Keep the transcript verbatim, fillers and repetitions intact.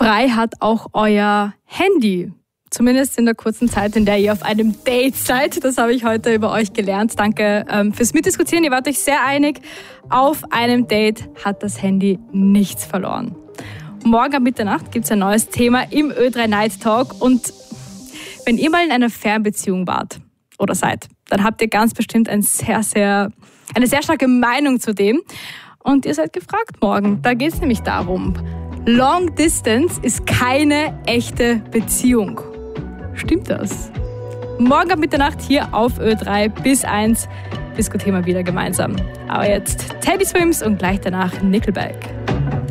frei hat auch euer Handy. Zumindest in der kurzen Zeit, in der ihr auf einem Date seid. Das habe ich heute über euch gelernt. Danke ähm, fürs Mitdiskutieren. Ihr wart euch sehr einig. Auf einem Date hat das Handy nichts verloren. Morgen ab Mitternacht gibt es ein neues Thema im Ö drei Night Talk. Und wenn ihr mal in einer Fernbeziehung wart oder seid, dann habt ihr ganz bestimmt ein sehr, sehr, eine sehr starke Meinung zu dem. Und ihr seid gefragt morgen. Da geht es nämlich darum, Long Distance ist keine echte Beziehung. Stimmt das? Morgen ab Mitternacht hier auf Ö drei bis eins diskutieren wir wieder gemeinsam. Aber jetzt Teddy Swims und gleich danach Nickelback.